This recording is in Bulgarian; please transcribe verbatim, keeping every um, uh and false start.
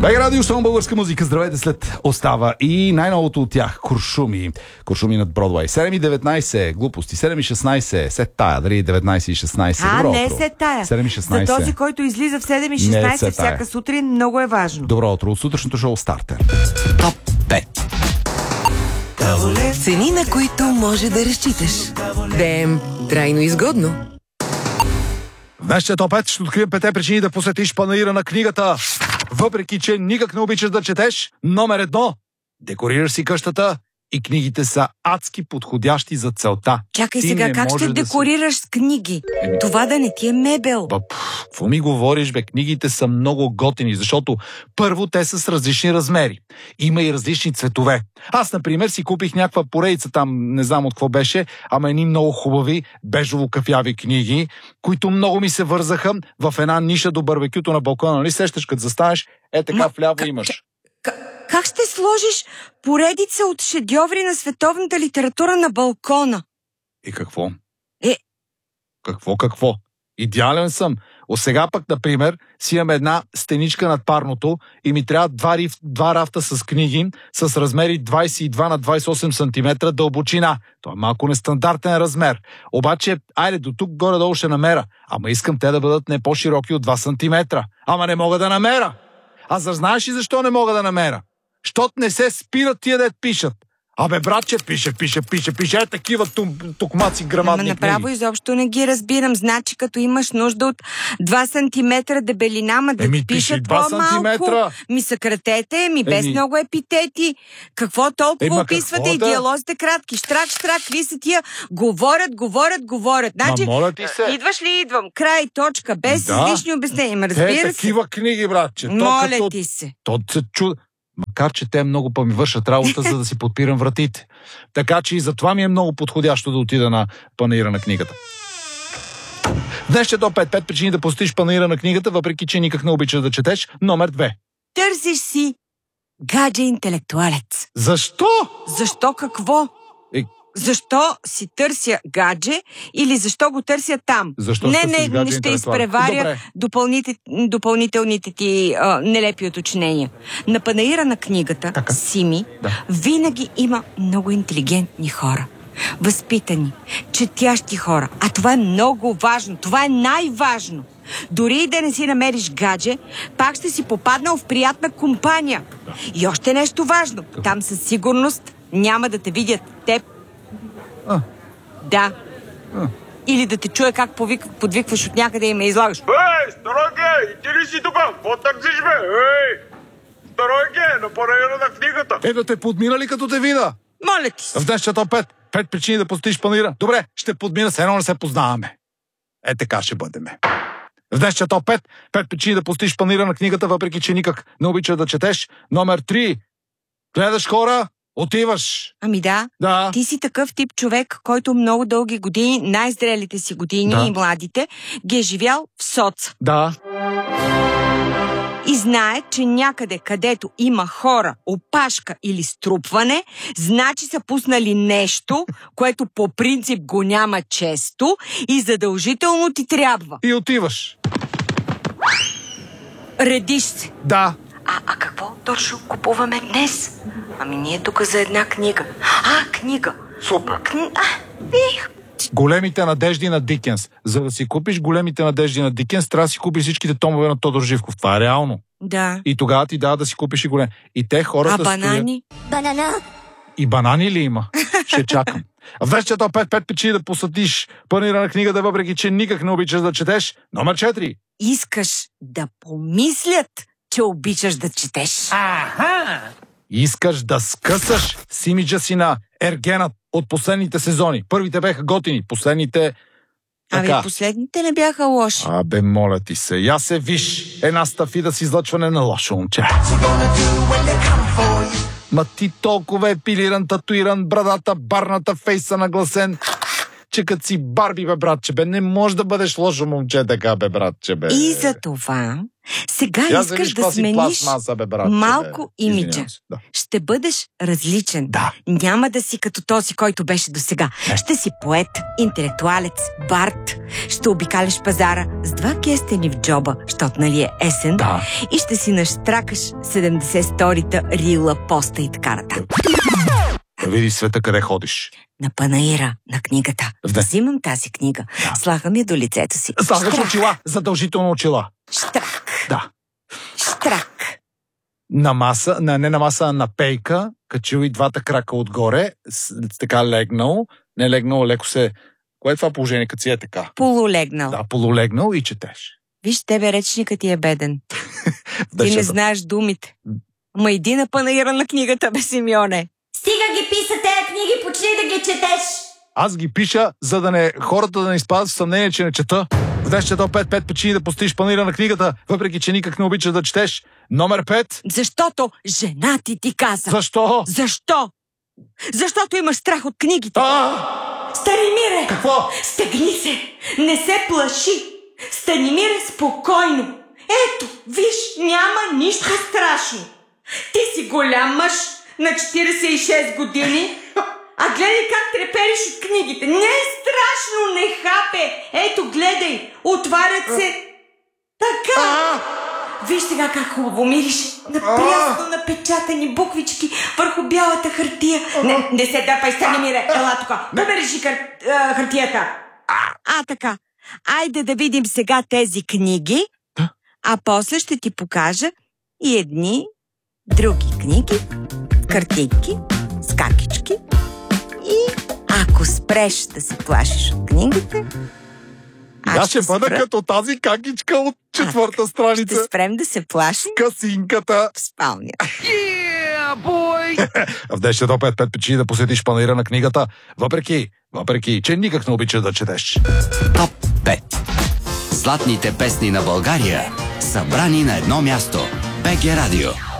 Бег радио, само българска музика. Здравейте, след остава и най-новото от тях. Куршуми. Куршуми над Бродвей. седем и деветнайсет. Глупости. седем и шестнайсет. Сет тая. Дали деветнайсет и шестнайсет. А, Добро не утро. сет тая. седем и шестнайсет. За този, който излиза в седем и шестнайсет всяка сутрин, много е важно. Добро утро от сутрешното шоу Стартер. Топ пет. Цени, на които може да разчиташ. ДМ. Трайно изгодно. Днес топ пет ще открием пете причини да посетиш панаира на книгата. Въпреки че никак не обичаш да четеш, номер едно. Декорираш си къщата и книгите са адски подходящи за целта. Чакай Ти сега, не как ще можеш да декорираш с книги? Еми. Това да не ти е мебел. Ба, пф, какво ми говориш, бе? Книгите са много готини, защото първо те са с различни размери. Има и различни цветове. Аз, например, си купих някаква поредица там, не знам от какво беше, ама едни много хубави бежово-кафяви книги, които много ми се вързаха в една ниша до барбекюто на балкона. Нали сещаш, като застанеш, е така Ма, вляво как- имаш. Как ще сложиш поредица от шедьоври на световната литература на балкона? И какво? Е. Какво, какво? Идеален съм. О, сега пък, например, си имам една стеничка над парното и ми трябва два, риф, два рафта с книги с размери двайсет и два на двайсет и осем сантиметра дълбочина. Това е малко нестандартен размер. Обаче, айде, до тук горе-долу ще намеря. Ама искам те да бъдат не по-широки от два сантиметра. Ама не мога да намеря. А за знаеш ли защо не мога да намеря? Щот не се спират тия да пишат. Абе, братче, пише, пише, пише, пише. Е такива тукмаци грамадни Ама направо книги. изобщо не ги разбирам. Значи, като имаш нужда от два сантиметра дебелина, ма да Еми, пишат пиши два по-малко. сантиметра. Ми съкратете, ми без Еми. много епитети. Какво толкова Ема, описвате какво и да? диалозите кратки? Штрак, штрак, ви са тия? Говорят, говорят, говорят. Значи, Ма, моля ти се. идваш ли идвам? Край, точка, без Да. излишни обяснения. Ма Те разбира се. такива книги, братче. То Моля като- ти се. То се чу... Макар, че те много па ми вършат работа, за да си подпирам вратите. Така че и за това ми е много подходящо да отида на панаира на книгата. Днес ще до пет пет причини да посетиш панаира на книгата, въпреки че никак не обичаш да четеш. Номер две. Търсиш си гадже интелектуалец. Защо? Защо какво? Е, Защо си търся гадже или защо го търся там? Защо не, ще не, търсиш гадже не ще интелектуалец? изпреваря Добре. допълните, допълнителните ти а, нелепи уточнения. На панаира на книгата Така. Сими Да. винаги има много интелигентни хора. Възпитани, четящи хора. А това е много важно. Това е най-важно. Дори и да не си намериш гадже, пак ще си попаднал в приятна компания. Да. И още нещо важно. Там със сигурност няма да те видят теб. А. Да. А. Или да те чуе как повик... подвикваш от някъде и ме излагаш. Ей, старойке, иди ли си тук? Какво търсиш, бе? Ей! Старойке, на панаира на книгата. Е, да те подмина ли като те вида? Моля ти се. В днес ще топ пет. Пет причини да посетиш панаира. Добре, ще подмина се, едно не се познаваме. Е, така ще бъдеме. В днес ще топ пет. Пет причини да посетиш панаира на книгата, въпреки че никак не обичаш да четеш. Номер три. Гледаш хора, отиваш. Ами да, Да. ти си такъв тип човек, който много дълги години, най-зрелите си години Да. и младите, ги е живял в соца. Да. И знае, че някъде, където има хора, опашка или струпване, значи са пуснали нещо, което по принцип го няма често и задължително ти трябва. И отиваш. Редиш се. Да. А, а какво точно купуваме днес? Ами ние тук за една книга. А, книга. Супер. Кни... А, их. Големите надежди на Дикенс. За да си купиш големите надежди на Дикенс, трябва да си купиш всичките томове на Тодор Живков. Това е реално. Да. И тогава ти дава да си купиш и голем. И те хората А банани? стоят... И банани ли има? Ще чакам. В вечето пет пет причини да посетиш панаира на книгата, въпреки че никак не обичаш да четеш. Номер четири. Искаш да помислят, че обичаш да четеш. Искаш да скъсаш с имиджа си на Ергенът от последните сезони. Първите беха готини, последните... Абе, Така. последните не бяха лоши. Абе, моля ти се, я се виж една стафида с излъчване на лошо момче. Ма ти толкова епилиран, татуиран, брадата, барната, фейса нагласен, че като си Барби, бе, братче, бе, не можеш да бъдеш лошо момче така, бе, братче, бе. И за това Сега Я искаш виж да каква си смениш пластмаса, бе, братче, малко бе. имиджа. Извинявам се, да. Ще бъдеш различен. Да. Няма да си като този, който беше досега. Не. Ще си поет, интелектуалец, бард. Ще обикаляш пазара с два кестени в джоба, защото нали е есен. Да. И ще си наштракаш седемдесет сторита, рила, поста и така нататък. Да видиш света къде ходиш. На панаира, на книгата. Да. Взимам тази книга, Да. слагам я до лицето си. Слагаш Штрак, очила, задължително очила. штрак, Да. штрак. На маса, на, не на маса, а на пейка, качил и двата крака отгоре, с, така легнал, не легнал, леко се... Кое е това положение, като си е така? Полулегнал. Да, полулегнал и четеш. Виж, тебе речникът ти е беден. Да, Ти ще не да- знаеш думите. Ма иди на панаира на книгата, бе, Симеоне. Стига ги писа тези книги, почни да ги четеш. Аз ги пиша, за да не хората да не изпадат в съмнение, че не чета. В днес чета пет пет причини да постигнеш панаира на книгата, въпреки че никак не обичаш да четеш. Номер пет. Защото жена ти ти каза. Защо? Защо? Защото имаш страх от книгите. А! Станимире! Какво? Стегни се! Не се плаши! Станимире, спокойно! Ето, виж, няма нищо страшно. Ти си голям мъж на четиридесет и шест години, а гледай как трепериш от книгите. Не е страшно, не хапе! Ето, гледай, отварят се. Така! Виж сега как хубаво мириш на прясно напечатани буквички върху бялата хартия. Не, не се дърпай, Станимире, ела тук. Побережи хар, а, хартията. А, така. Айде да видим сега тези книги, а после ще ти покажа и едни други книги, картинки, скакички. И ако спреш да се плашиш от книгите, Аз ще бъда спра. като тази какичка от четвърта Ще страница. спрем да се плашим Касинката. в спалня. В днес до пет пет причини да посетиш панаира на книгата, въпреки, въпреки, че никак не обичаш да четеш. Топ пет. Златните песни на България, събрани на едно място. БГ Радио.